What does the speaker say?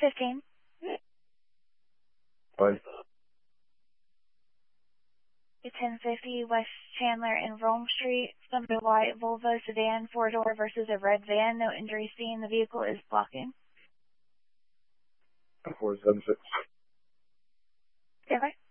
415. 1050 West Chandler and Rome Street. Somebody white Volvo sedan, 4-door versus a red van. No injury seen. The vehicle is blocking. 476. Okay.